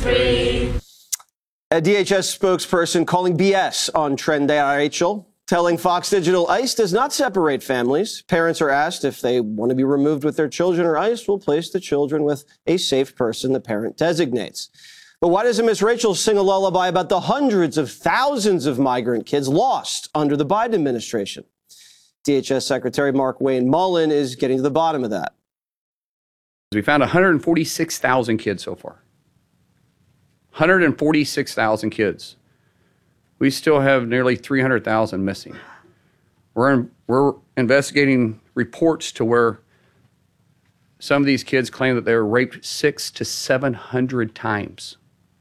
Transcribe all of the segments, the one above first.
free. A DHS spokesperson calling BS on Trend Rachel, telling Fox Digital ICE does not separate families. Parents are asked if they want to be removed with their children, or ICE will place the children with a safe person the parent designates. But why doesn't Miss Rachel sing a lullaby about the hundreds of thousands of migrant kids lost under the Biden administration? DHS Secretary Markwayne Mullin is getting to the bottom of that. We found 146,000 kids so far. 146,000 kids. We still have nearly 300,000 missing. We're investigating reports to where some of these kids claim that they were raped 600 to 700 times.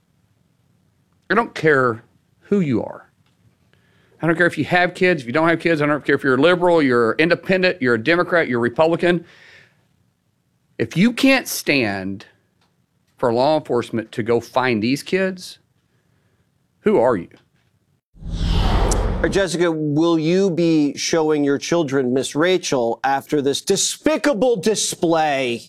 I don't care who you are. I don't care if you have kids, if you don't have kids. I don't care if you're a liberal, you're independent, you're a Democrat, you're a Republican. If you can't stand for law enforcement to go find these kids, who are you? Jessica, will you be showing your children Miss Rachel after this despicable display?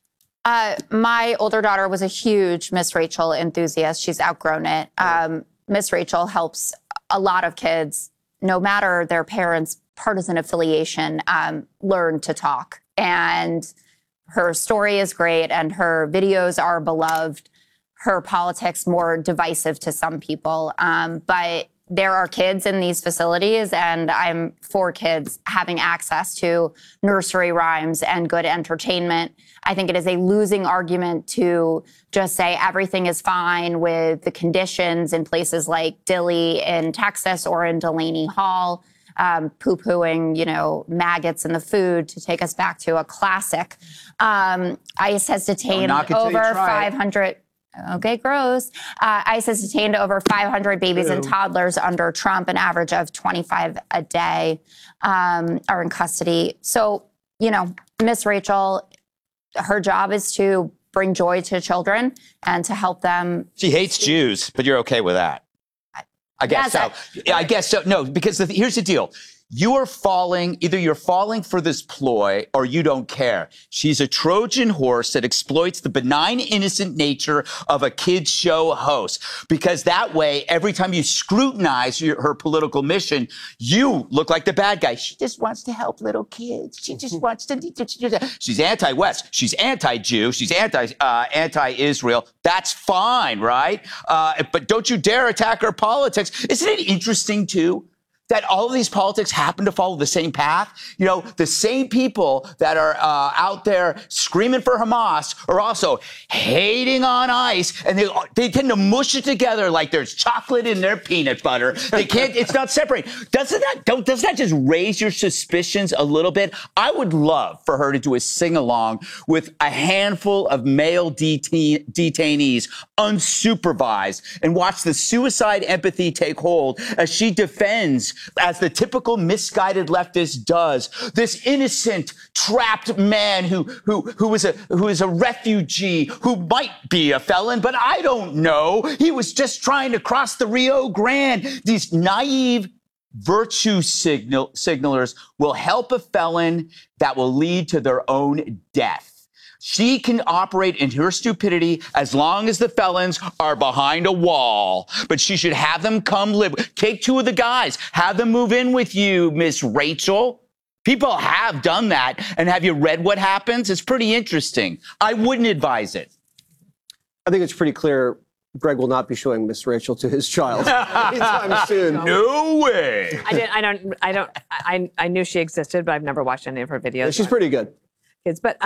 My older daughter was a huge Miss Rachel enthusiast. She's outgrown it. Miss Rachel helps a lot of kids, no matter their parents' partisan affiliation, learn to talk. And her story is great, and her videos are beloved. Her politics more divisive to some people. But there are kids in these facilities, and I'm for kids having access to nursery rhymes and good entertainment. I think it is a losing argument to just say everything is fine with the conditions in places like Dilley in Texas or in Delaney Hall, poo-pooing, maggots in the food, to take us back to a classic. ICE has detained over 500... Okay, gross. ICE has detained over 500 babies and toddlers under Trump. An average of 25 a day are in custody. So, Miss Rachel, her job is to bring joy to children and to help them. She hates Jews, but you're okay with that. I guess so. I guess so. No, because here's the deal. You're falling for this ploy or you don't care. She's a Trojan horse that exploits the benign, innocent nature of a kids show host. Because that way, every time you scrutinize her political mission, you look like the bad guy. She just wants to help little kids. She just wants to. She's anti-West. She's anti-Jew. She's anti-Israel. That's fine, right? But don't you dare attack her politics. Isn't it interesting, too, that all of these politics happen to follow the same path? The same people that are out there screaming for Hamas are also hating on ICE, and they tend to mush it together like there's chocolate in their peanut butter. They can't, it's not separate. Doesn't that just raise your suspicions a little bit? I would love for her to do a sing-along with a handful of male detainees, unsupervised, and watch the suicide empathy take hold as she defends, as the typical misguided leftist does, this innocent, trapped man who is a refugee, who might be a felon, but I don't know. He was just trying to cross the Rio Grande. These naive virtue signalers will help a felon that will lead to their own death. She can operate in her stupidity as long as the felons are behind a wall. But she should have them come live. Take two of the guys. Have them move in with you, Miss Rachel. People have done that. And have you read what happens? It's pretty interesting. I wouldn't advise it. I think it's pretty clear Greg will not be showing Miss Rachel to his child anytime soon. No way. I knew she existed, but I've never watched any of her videos. Yeah, she's pretty good. Kids, but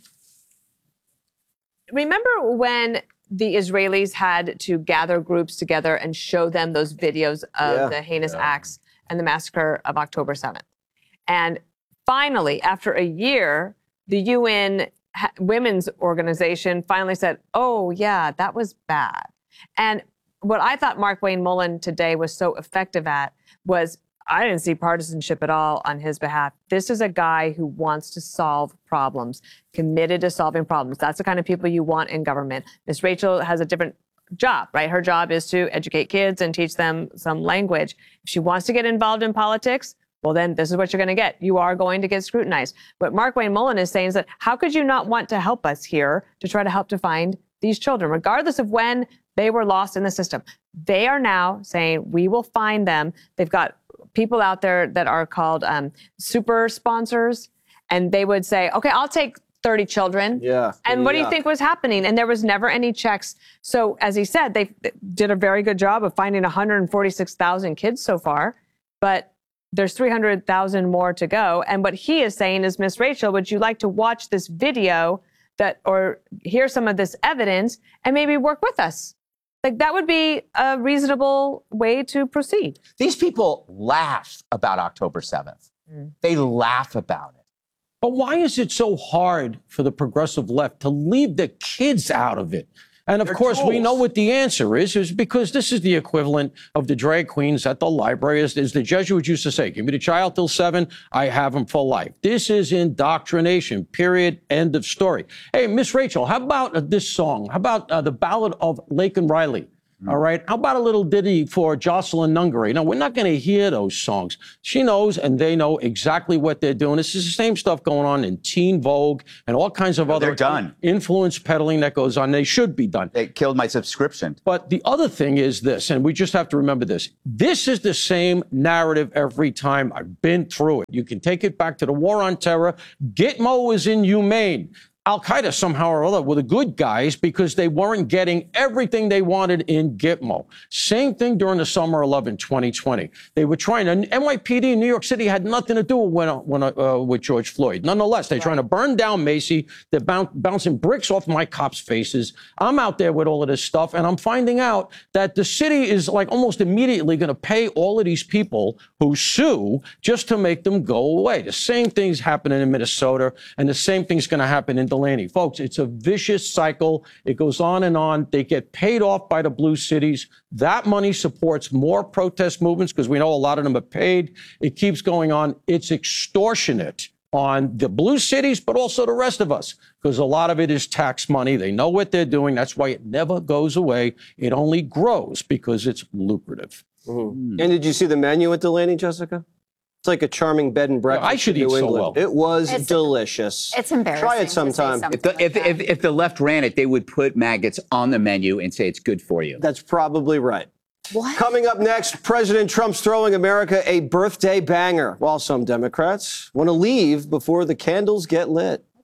remember when the Israelis had to gather groups together and show them those videos of the heinous acts and the massacre of October 7th? And finally, after a year, the UN Women's Organization finally said, oh, yeah, that was bad. And what I thought Markwayne Mullin today was so effective at was, I didn't see partisanship at all on his behalf. This is a guy who wants to solve problems, committed to solving problems. That's the kind of people you want in government. Miss Rachel has a different job, right? Her job is to educate kids and teach them some language. If she wants to get involved in politics, well, then this is what you're going to get. You are going to get scrutinized. What Markwayne Mullin is saying is that how could you not want to help us here to try to help to find these children, regardless of when They were lost in the system. They are now saying, we will find them. They've got people out there that are called super sponsors, and they would say, okay, I'll take 30 children. Yeah. And what do you think was happening? And there was never any checks. So as he said, they did a very good job of finding 146,000 kids so far, but there's 300,000 more to go. And what he is saying is, Miss Rachel, would you like to watch this video or hear some of this evidence and maybe work with us? Like, that would be a reasonable way to proceed. These people laugh about October 7th. They laugh about it. But why is it so hard for the progressive left to leave the kids out of it? And of course, we know what the answer is because this is the equivalent of the drag queens at the library. As the Jesuits used to say, give me the child till 7, I have him for life. This is indoctrination, period, end of story. Hey, Miss Rachel, how about this song? How about the Ballad of Laken Riley? All right. How about a little ditty for Jocelyn Nungaray? Now, we're not going to hear those songs. She knows and they know exactly what they're doing. This is the same stuff going on in Teen Vogue and all kinds of other influence peddling that goes on. They should be done. They killed my subscription. But the other thing is this, and we just have to remember this. This is the same narrative every time. I've been through it. You can take it back to the war on terror. Gitmo is inhumane. Al-Qaeda somehow or other were the good guys because they weren't getting everything they wanted in Gitmo. Same thing during the summer 11, 2020. They were trying to, NYPD in New York City had nothing to do with George Floyd. Nonetheless, they're trying to burn down Macy. They're bouncing bricks off my cops' faces. I'm out there with all of this stuff, and I'm finding out that the city is like almost immediately going to pay all of these people who sue just to make them go away. The same thing's happening in Minnesota, and the same thing's going to happen in Delaney. Folks, it's a vicious cycle. It goes on and on. They get paid off by the blue cities. That money supports more protest movements because we know a lot of them are paid. It keeps going on. It's extortionate on the blue cities, but also the rest of us, because a lot of it is tax money. They know what they're doing. That's why it never goes away. It only grows because it's lucrative. And did you see the menu at Delaney, Jessica? It's like a charming bed and breakfast. I should in eat New so England. well. It was delicious. It's embarrassing. Try it to say sometime. something If the left ran it, they would put maggots on the menu and say it's good for you. That's probably right. What? Coming up next, President Trump's throwing America a birthday banger, while some Democrats want to leave before the candles get lit.